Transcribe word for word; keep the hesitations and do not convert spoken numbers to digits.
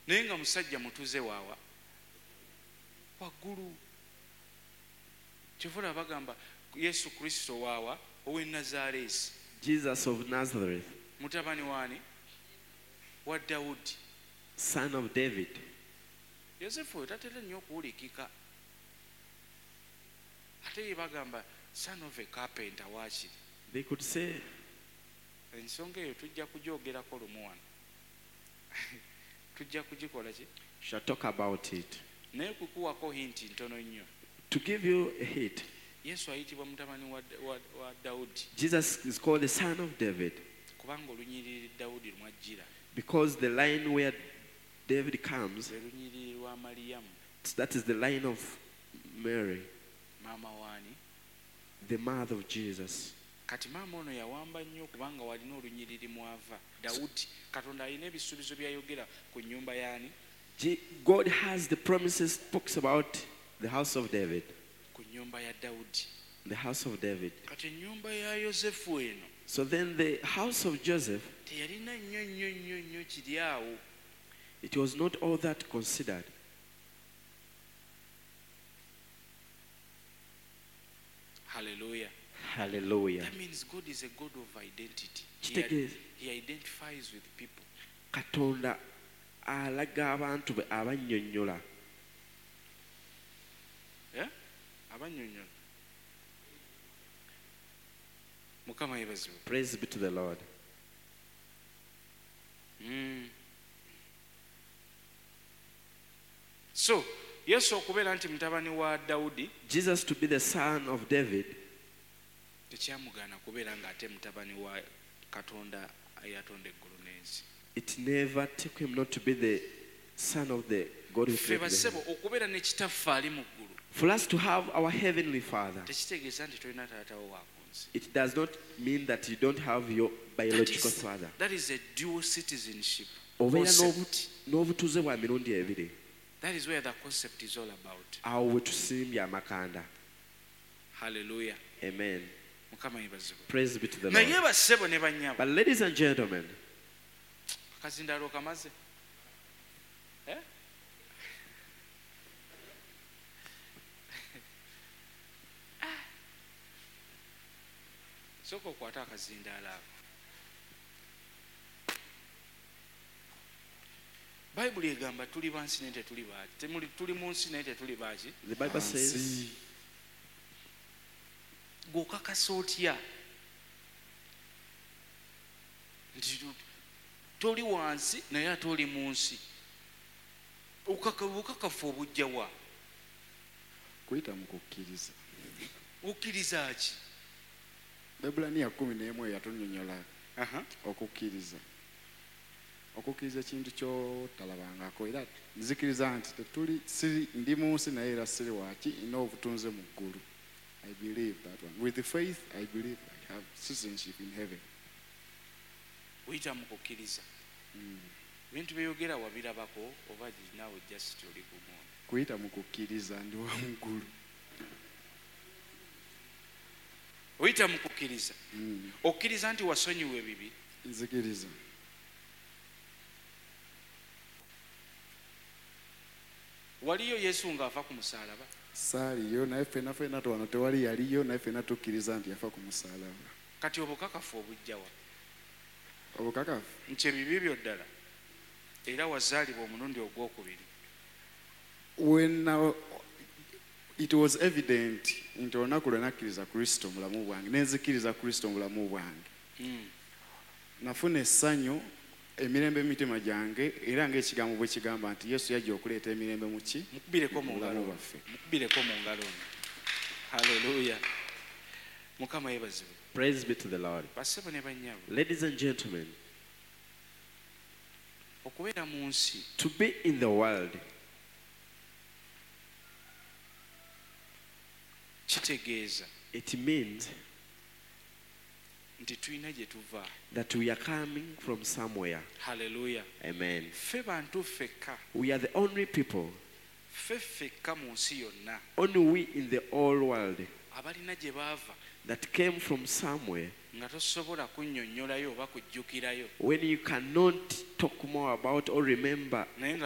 naye nga musajja mutuze waawa waggulu. Kyovula bagamba Yesu Kristo waawa ow'e Nazaaleesi, Jesus of Nazareth, mutabani waani wa Dawudi, son of David. Yosefu oyo tatera nnyo okuwulikika. Ate ye bagamba son of a carpenter waakiri. They could say, Ensonga eyo tujja kugyogerako lumu wano. Tujja kugikola ki? shall talk about it. Naye kukuwako hinti ntono nnyo. To give you a hint, Yesu ayitibwa mutabani wa, wa, wa Dawudi Jesus is called the son of David kubanga olunyiriri Dawudi lumwajjira, because the line where David comes, lwe lunyiriri lwa Maliyamu that is the line of Mary, maama waani. the mother of Jesus. Kati maama ono yawamba nnyo kubanga walina olunyiriri mwava. Dawudi, Katonda alina ebisuubizo byayogera ku nnyumba yaani, Je- God has the promises, talks about the house of David, ku nnyumba ya Dawudi. the house of David. Kati ennyumba ya Yosefu eno So then the house of Joseph, teyalina nnyo nnyo nnyo nnyo kiri awo. it was not all that considered. Hallelujah. Hallelujah. That means God is a God of identity. He, Kitegeeza. he identifies with people. Katonda alaga abantu be abannyonnyola. Yeah? Abannyonnyola. Mukama yeebazibwe. Praise be to the Lord. Mm. So, Yesu okubeera nti mutabani wa Dawudi Jesus to be the son of David, tekyamugaana kubeera ng'ate mutabani wa Katonda eyatonda eggulu n'ensi. it never took him not to be the son of the God who Ffe created the basebo heaven. okubeera ne kitaffe ali mu ggulu For us to have our heavenly Father, tekitegeeza nti tolina taatawo wa ku nsi. it does not mean that you don't have your That biological is, father. that is a dual citizenship Obeera concept. n'obu- n'obutuze bwa mirundi ebiri. That is where the concept is all about. Awo we tusimbye amakanda. Hallelujah. Amen. Mukama yeebazibwe. Praise be to the Naye Lord. bassebo ne bannyabo, But ladies and gentlemen, akazindaalo kamaze. Eh? Sooka okwata akazindaalo ako. Bayibuli egamba tuli bansi naye tetuli baaki. Temuli tuli mu nsi naye tetuli baaki. the Bible says, Gw'okakasa otya nti toli wansi naye ate oli mu nsi? Obukakafu obujja wa? kuyita mu kukkiriza. Okkiriza ki? Ebulaniya kumi n'emu yatunnyonnyola Aha. okukkiriza. Okukkiriza ekintu ky'otalabangako, era nzikiriza nti tetuli siri ndi mu nsi naye era siri waaki, nina obutunze mu ggulu. I believe that one. With the faith, I believe I have citizenship in heaven. Oyita mu kukkiriza. Ebintu byeyogera wabirabako oba naawe just oli ku mwoyo? Kuyita mu kukkiriza ndi wa mu ggulu. Oyita mu kukkiriza. Mm. Okkiriza nti wasonyiwa ebibi. Nzikiriza. Waliyo Yesu ng'ava ku musaalaba? Saaliyo naye ffenna ffenna wano tewali yaliyo, naye ffenna tukkiriza nti yafa ku musaalaba. Kati obukakafu obujja wa? Obukakafu Nti ebibi byo ddala era wazaalibwa omulundi ogwokubiri. when uh, it was evident nti olunaku lwe nakkiriza Kristo mu bulamu bwange, nenzikiriza Kristo mu bulamu bwange, Mm. nafuna essanyu emirembe mu mitima gyange, era ng'ekigambo bwe kigamba nti Yesu yajja okuleeta emirembe mu ki? Mukubireko mu ngalo. bulamu bwaffe. Mukubireko mu ngalo. Hallelujah. Mukama yeebazibwe. praise be to the Lord. Bassebo ne bannyabo, Ladies and gentlemen, okubeera mu nsi to be in the world kitegeeza it means nti tulina gye tuva. that we are coming from somewhere. Hallelujah. Amen. Ffe bantu ffekka, We are the only people, ffe ffekka mu nsi yonna only we in the whole world abalina gye baava that came from somewhere nga tosobola kunnyonnyolayo oba kujjukirayo when you cannot talk more about or remember naye nga